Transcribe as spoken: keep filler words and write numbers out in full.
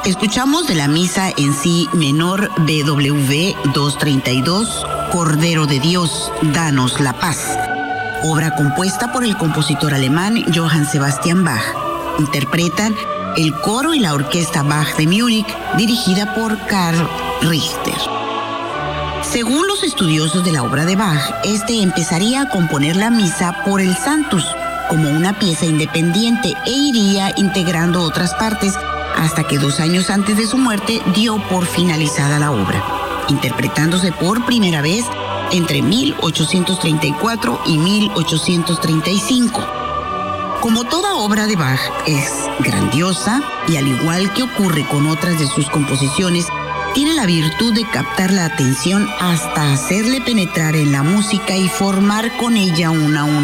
Escuchamos de la misa en si menor B W doscientos treinta y dos, Cordero de Dios, danos la paz, obra compuesta por el compositor alemán Johann Sebastian Bach. Interpretan el coro y la orquesta Bach de Múnich, dirigida por Karl Richter. Según los estudiosos de la obra de Bach, este empezaría a componer la misa por el Sanctus como una pieza independiente e iría integrando otras partes hasta que dos años antes de su muerte dio por finalizada la obra, interpretándose por primera vez entre mil ochocientos treinta y cuatro y mil ochocientos treinta y cinco. Como toda obra de Bach es grandiosa y al igual que ocurre con otras de sus composiciones, tiene la virtud de captar la atención hasta hacerle penetrar en la música y formar con ella una